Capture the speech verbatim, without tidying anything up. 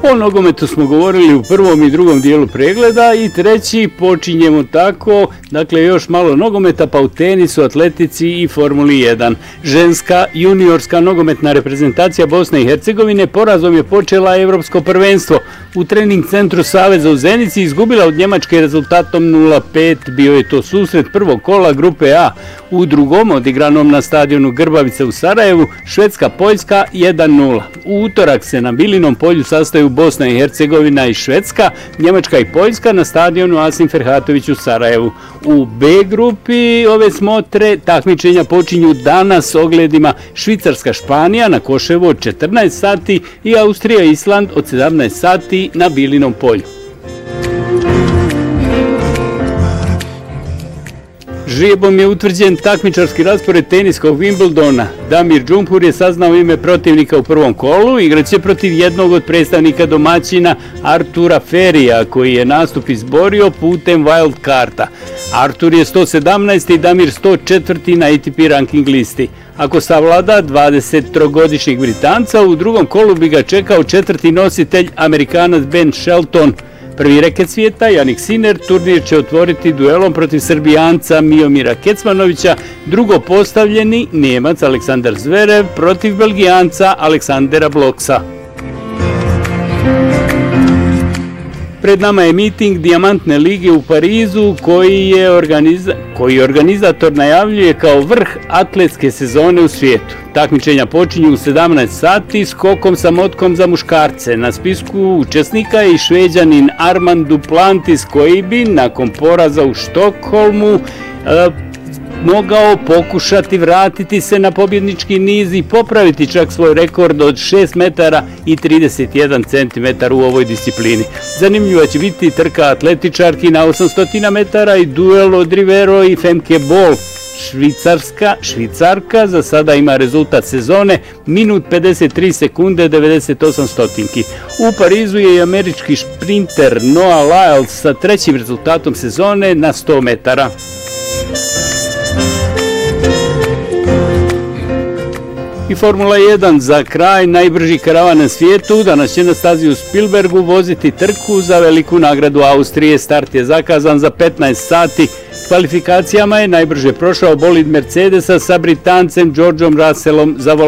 O nogometu smo govorili u prvom i drugom dijelu pregleda i treći počinjemo tako, dakle još malo nogometa pa u tenisu, atletici i Formuli jedan. Ženska juniorska nogometna reprezentacija Bosne i Hercegovine porazom je počela evropsko prvenstvo. U trening centru Saveza u Zenici izgubila od Njemačke rezultatom nula pet, bio je to susret prvog kola grupe A. U drugom, odigranom na stadionu Grbavica u Sarajevu, Švedska-Poljska jedan nula. U utorak se na Bilinom polju sastaju Bosna i Hercegovina i Švedska, Njemačka i Poljska na stadionu Asim Ferhatović u Sarajevu. U B grupi ove smotre takmičenja počinju danas ogledima Švicarska-Španija na Koševu od četrnaest sati i Austrija-Island od sedamnaest sati na Bilinom polju. Žrijebom je utvrđen takmičarski raspored teniskog Wimbledona. Damir Džumpur je saznao ime protivnika u prvom kolu, igraće protiv jednog od predstavnika domaćina Artura Ferija, koji je nastup izborio putem wild karta. Artur je sto sedamnaesti i Damir sto četvrti na A T P ranking listi. Ako savlada dvadesettrogodišnjeg Britanca, u drugom kolu bi ga čekao četvrti nositelj Amerikanac Ben Shelton. Prvi reket svijeta, Jannik Sinner, turnir će otvoriti duelom protiv Srbijanca Miomira Kecmanovića, drugo postavljeni Njemac Aleksandar Zverev protiv Belgijanca Aleksandera Bloksa. Pred nama je miting Dijamantne lige u Parizu koji je organiza... koji organizator najavljuje kao vrh atletske sezone u svijetu. Takmičenja počinju u sedamnaest sati skokom sa motkom za muškarce. Na spisku učesnika je i Šveđanin Armand Duplantis koji bi nakon poraza u Štokholmu e, mogao pokušati vratiti se na pobjednički niz i popraviti čak svoj rekord od šest metara i trideset jedan centimetara u ovoj disciplini. Zanimljiva će biti trka atletičarki na osamsto metara i duel od Rivero i Femke Bol. Švicarska, Švicarka za sada ima rezultat sezone minut pedeset tri sekunde devedeset osam stotinki. U Parizu je i američki šprinter Noah Lyles sa trećim rezultatom sezone na sto metara. I Formula jedan za kraj, najbrži karavan na svijetu, danas će na stazi u Spielbergu voziti trku za veliku nagradu Austrije. Start je zakazan za petnaest sati. Kvalifikacijama je najbrže prošao bolid Mercedesa sa Britancem Georgeom Russellom za volantom.